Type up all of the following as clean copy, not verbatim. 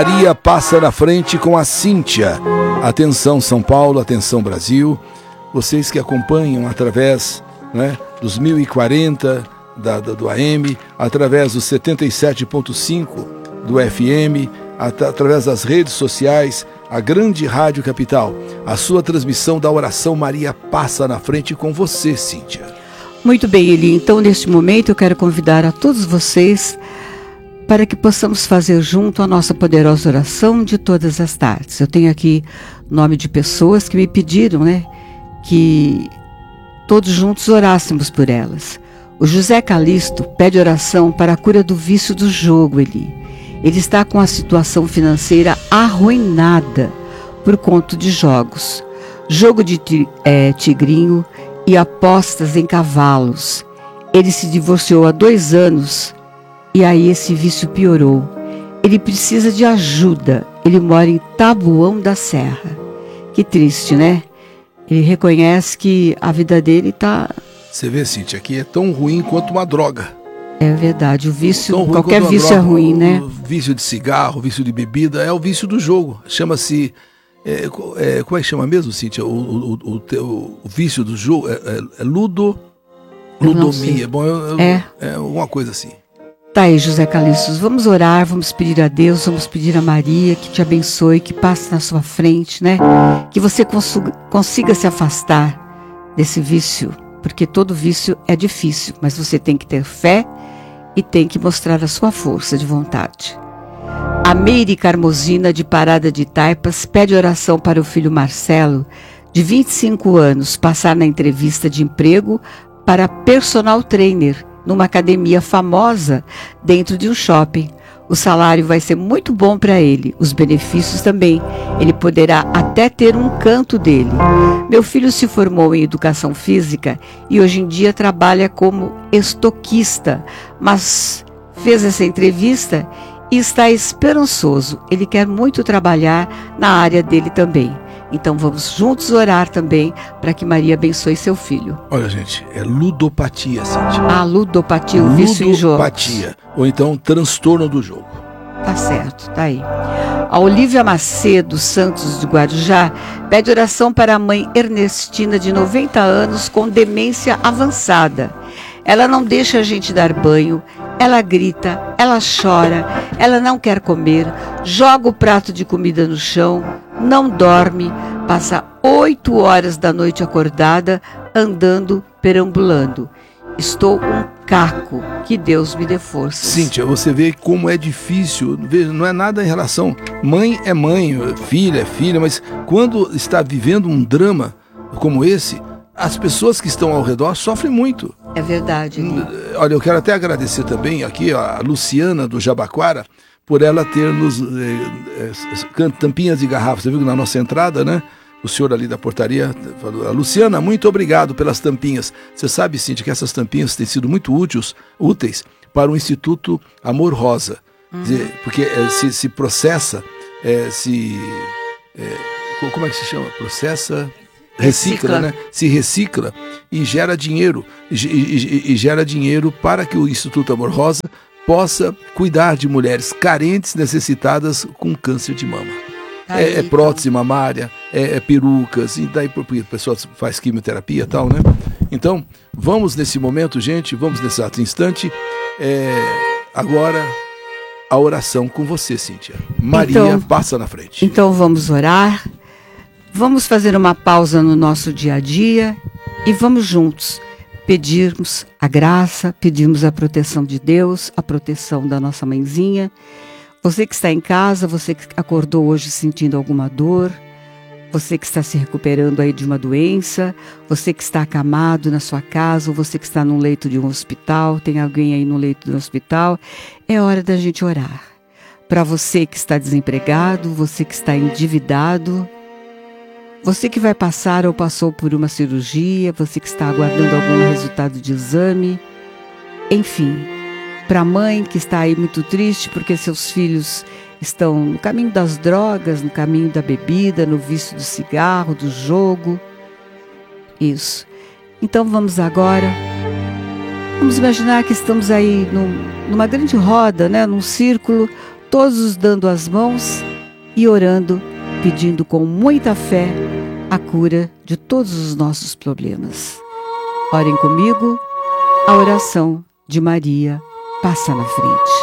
Maria passa na frente com a Cíntia. Atenção São Paulo, atenção Brasil. Vocês que acompanham através, né, dos 1040 do AM, através dos 77.5 do FM, através das redes sociais, a grande Rádio Capital. A sua transmissão da oração Maria passa na frente com você, Cíntia. Muito bem, Eli. Então, neste momento, eu quero convidar a todos vocês para que possamos fazer junto a nossa poderosa oração de todas as tardes. Eu tenho aqui o nome de pessoas que me pediram, né, que todos juntos orássemos por elas. O José Calixto pede oração para a cura do vício do jogo, Eli. Ele está com a situação financeira arruinada por conta de jogos. Jogo de tigrinho e apostas em cavalos. Ele se divorciou há 2 anos e aí esse vício piorou. Ele precisa de ajuda. Ele mora em Taboão da Serra. Que triste, né? Ele reconhece que a vida dele está... Você vê, Cíntia, aqui é tão ruim quanto uma droga. É verdade, o vício, qualquer vício é ruim, né? O vício de cigarro, o vício de bebida, é o vício do jogo. Chama-se... como é que chama mesmo, Cíntia? O vício do jogo é ludomia. Bom, é uma coisa assim. Tá aí, José Calixto, vamos orar, vamos pedir a Deus, vamos pedir a Maria que te abençoe, que passe na sua frente, né? Que você consiga se afastar desse vício, porque todo vício é difícil, mas você tem que ter fé e tem que mostrar a sua força de vontade. A Meire Carmosina, de Parada de Taipas, pede oração para o filho Marcelo, de 25 anos, passar na entrevista de emprego para personal trainer, numa academia famosa dentro de um shopping. O salário vai ser muito bom para ele, os benefícios também. Ele poderá até ter um canto dele. Meu filho se formou em educação física e hoje em dia trabalha como estoquista, mas fez essa entrevista e está esperançoso. Ele quer muito trabalhar na área dele também. Então vamos juntos orar também para que Maria abençoe seu filho. Olha, gente, é ludopatia, Cíntia. Ah, ludopatia, o vício em jogos. Ludopatia, ou então transtorno do jogo. Tá certo, tá aí. A Olívia Macedo Santos de Guarujá pede oração para a mãe Ernestina, de 90 anos, com demência avançada. Ela não deixa a gente dar banho, ela grita, ela chora, ela não quer comer, joga o prato de comida no chão, não dorme, passa 8 horas da noite acordada, andando, perambulando. Estou um caco, que Deus me dê forças. Cíntia, você vê como é difícil, não é nada em relação... Mãe é mãe, filha é filha, mas quando está vivendo um drama como esse, as pessoas que estão ao redor sofrem muito. É verdade. Olha, eu quero até agradecer também aqui a Luciana do Jabaquara, por ela ter nos tampinhas de garrafa. Você viu que na nossa entrada, né? O senhor ali da portaria falou: Luciana, muito obrigado pelas tampinhas. Você sabe, Cíntia, que essas tampinhas têm sido muito úteis para o Instituto Amor Rosa. Porque se processa, como é que se chama? Processa... Recicla, né? Se recicla e gera dinheiro. E gera dinheiro para que o Instituto Amor Rosa possa cuidar de mulheres carentes, necessitadas com câncer de mama. É prótese mamária, perucas, e daí porque a pessoa faz quimioterapia e tal, né? Então, vamos nesse momento, gente, vamos nesse exato instante. Agora, a oração com você, Cíntia. Maria, passa na frente. Então, vamos orar. Vamos fazer uma pausa no nosso dia a dia e vamos juntos pedirmos a graça, pedirmos a proteção de Deus, a proteção da nossa mãezinha. Você que está em casa, você que acordou hoje sentindo alguma dor, você que está se recuperando aí de uma doença, você que está acamado na sua casa, ou você que está num leito de um hospital, tem alguém aí no leito de um hospital, é hora da gente orar. Para você que está desempregado, você que está endividado, você que vai passar ou passou por uma cirurgia, você que está aguardando algum resultado de exame, enfim, para a mãe que está aí muito triste porque seus filhos estão no caminho das drogas, no caminho da bebida, no vício do cigarro, do jogo. Isso. Então vamos agora, vamos imaginar que estamos aí numa grande roda, né, num círculo, todos dando as mãos e orando, pedindo com muita fé a cura de todos os nossos problemas. Orem comigo, a oração de Maria passa na frente.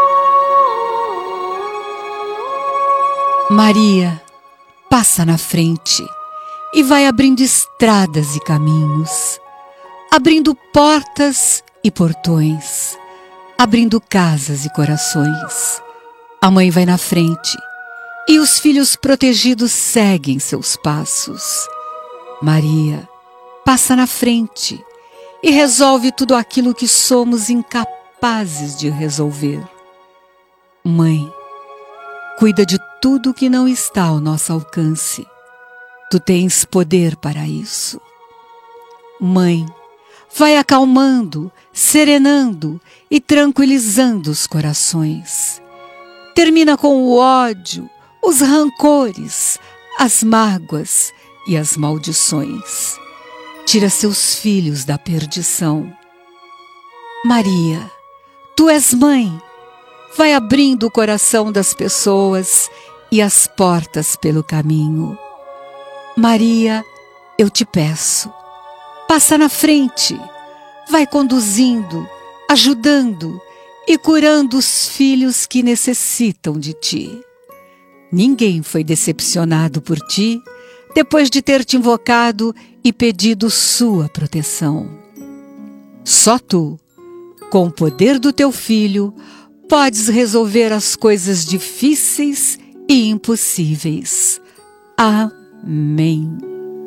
Maria passa na frente e vai abrindo estradas e caminhos, abrindo portas e portões, abrindo casas e corações. A mãe vai na frente e os filhos protegidos seguem seus passos. Maria passa na frente e resolve tudo aquilo que somos incapazes de resolver. Mãe, cuida de tudo que não está ao nosso alcance. Tu tens poder para isso. Mãe, vai acalmando, serenando e tranquilizando os corações. Termina com o ódio, os rancores, as mágoas e as maldições. Tira seus filhos da perdição. Maria, tu és mãe. Vai abrindo o coração das pessoas e as portas pelo caminho. Maria, eu te peço, passa na frente, vai conduzindo, ajudando e curando os filhos que necessitam de ti. Ninguém foi decepcionado por ti depois de ter te invocado e pedido sua proteção. Só tu, com o poder do teu filho, podes resolver as coisas difíceis e impossíveis. Amém.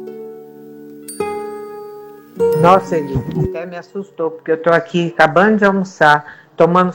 Nossa, Eli, até me assustou, porque eu estou aqui acabando de almoçar, tomando...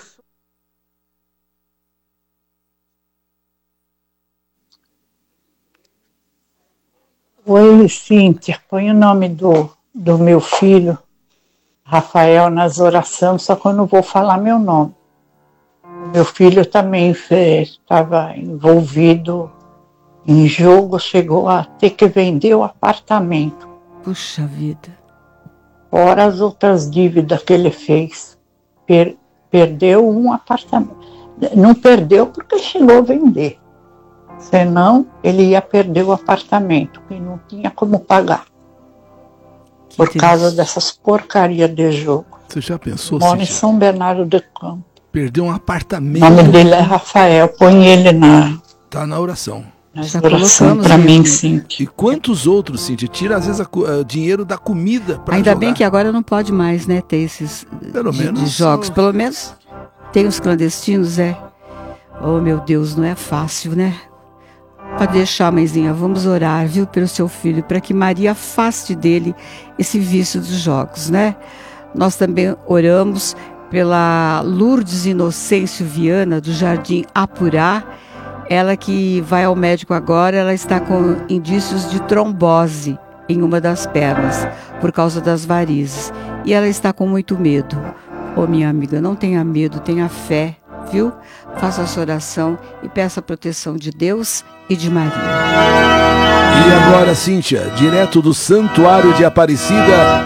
Oi, Cíntia, põe o nome do meu filho, Rafael, nas orações, só que eu não vou falar meu nome. Meu filho também estava envolvido em jogo, chegou a ter que vender o apartamento. Puxa vida. Fora as outras dívidas que ele fez. Perdeu um apartamento. Não perdeu porque chegou a vender. Senão, ele ia perder o apartamento, que não tinha como pagar. Por causa dessas porcarias de jogo. Você já pensou, Mora em Cíntia? São Bernardo do Campo. Perdeu um apartamento. O nome dele é Rafael, põe ele Tá na oração. nas orações para mim, Cíntia. E quantos outros, Cíntia? Tira às vezes o dinheiro da comida para Ainda jogar. bem que agora não pode mais, né, ter esses Pelo menos de jogos. Pelo menos tem os clandestinos, Oh, meu Deus, não é fácil, né? Pode deixar, mãezinha, vamos orar, viu, pelo seu filho, para que Maria afaste dele esse vício dos jogos, né? Nós também oramos pela Lourdes Inocêncio Viana, do Jardim Apurá. Ela que vai ao médico agora, ela está com indícios de trombose em uma das pernas, por causa das varizes. E ela está com muito medo. Ô, minha amiga, não tenha medo, tenha fé, viu? Faça a sua oração e peça a proteção de Deus e de Maria. E agora, Cíntia, direto do Santuário de Aparecida,